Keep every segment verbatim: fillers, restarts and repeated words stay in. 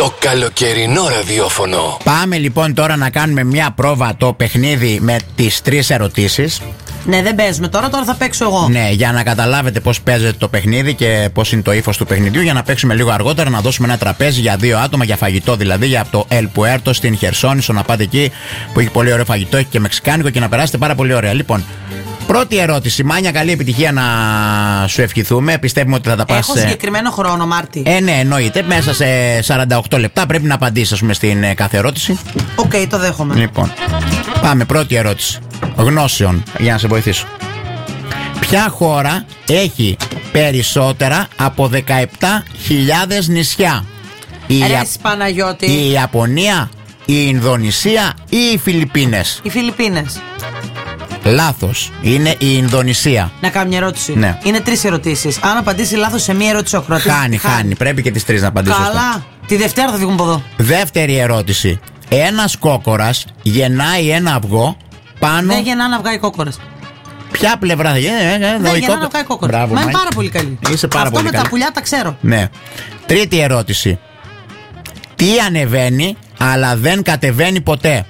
Το καλοκαιρινό ραδιόφωνο. Πάμε λοιπόν τώρα να κάνουμε μια πρόβα το παιχνίδι με τις τρεις ερωτήσεις. Ναι, δεν παίζουμε τώρα, τώρα θα παίξω εγώ. Ναι, για να καταλάβετε πώς παίζεται το παιχνίδι και πώς είναι το ύφος του παιχνιδιού. Για να παίξουμε λίγο αργότερα, να δώσουμε ένα τραπέζι για δύο άτομα, για φαγητό δηλαδή, για το El Puerto στην Χερσόνησο. Να πάτε εκεί που έχει πολύ ωραίο φαγητό, έχει και μεξικάνικο και να περάσετε πάρα πολύ ωραία. Λοιπόν, πρώτη ερώτηση. Μάνια, καλή επιτυχία να σου ευχηθούμε. Πιστεύουμε ότι θα τα πας. Έχω συγκεκριμένο χρόνο, Μάρτι. Ε, ναι, εννοείται. Μέσα σε σαράντα οκτώ λεπτά πρέπει να απαντήσεις, ας πούμε, στην ε, κάθε ερώτηση. Οκ, okay, το δέχομαι. Λοιπόν, πάμε. Πρώτη ερώτηση. Γνώσεων, για να σε βοηθήσω. Ποια χώρα έχει περισσότερα από δεκαεπτά χιλιάδες νησιά? Η, Ρε, Ια... Παναγιώτη. η Ιαπωνία, η Ινδονησία ή οι Φιλιππίνες? Οι Φιλιππίνες. Λάθος. Είναι η Ινδονησία. Να κάνω μια ερώτηση. Ναι. Είναι τρεις ερωτήσεις. Αν απαντήσει λάθος σε μία ερώτηση ο Κροατής, Χάνει, χάνει. Πρέπει και τις τρεις να απαντήσω. Καλά. Τη Δευτέρα θα φύγουμε από εδώ. Δεύτερη ερώτηση. Ένας κόκορας γεννάει ένα αυγό πάνω. Δεν γεννάνε αυγά οι κόκορες. Ποια πλευρά θα γίνει? Ε, ε, Δεν κόκο... γεννάνε αυγά οι κόκορες. Μπράβο, Μα είναι Μάη. πάρα πολύ καλή. Είσαι πάρα Αυτό πολύ με καλή. τα πουλιά τα ξέρω. Ναι. Τρίτη ερώτηση. Τι ανεβαίνει αλλά δεν κατεβαίνει ποτέ?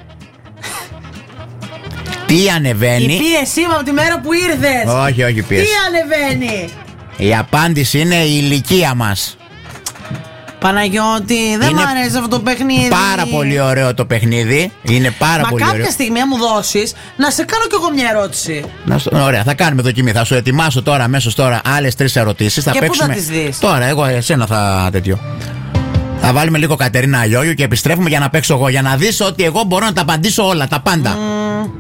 Τι ανεβαίνει? Η πίεση μου από τη μέρα που ήρθες. Όχι, όχι πίεση. Τι ανεβαίνει? Η απάντηση είναι η ηλικία μας. Παναγιώτη, δεν Είναι μ' αρέσει αυτό το παιχνίδι. Πάρα πολύ ωραίο το παιχνίδι. Είναι πάρα Μα πολύ κάποια ωραίο. στιγμή αν μου δώσεις να σε κάνω κι εγώ μια ερώτηση. Να σου- Ωραία, θα κάνουμε δοκιμή. Θα σου ετοιμάσω τώρα, αμέσως τώρα, άλλες τρεις ερωτήσεις. Θα Και πού παίξουμε. θα τις δεις? Τώρα, εγώ εσένα θα τέτοιο. Θα βάλουμε λίγο Κατερίνα Αγιόγιου και επιστρέφουμε για να παίξω εγώ. Για να δεις ότι εγώ μπορώ να τα απαντήσω όλα, τα πάντα. Mm.